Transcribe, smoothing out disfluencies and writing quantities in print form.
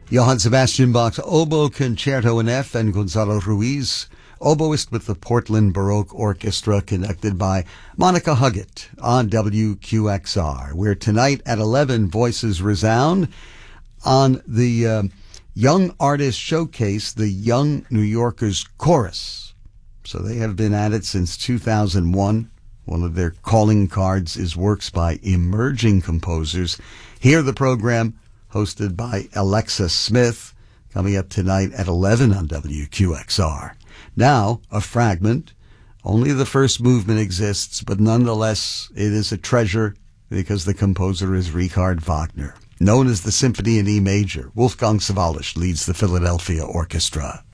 Johann Sebastian Bach's Oboe Concerto in F, and Gonzalo Ruiz, oboist with the Portland Baroque Orchestra, conducted by Monica Huggett on WQXR, where tonight at 11 voices resound on the Young Artist Showcase, the Young New Yorkers Chorus. So they have been at it since 2001. One of their calling cards is works by emerging composers. Here the program, hosted by Alexa Smith, coming up tonight at 11 on WQXR. Now, a fragment. Only the first movement exists, but nonetheless, it is a treasure because the composer is Richard Wagner. Known as the Symphony in E major, Wolfgang Sawallisch leads the Philadelphia Orchestra.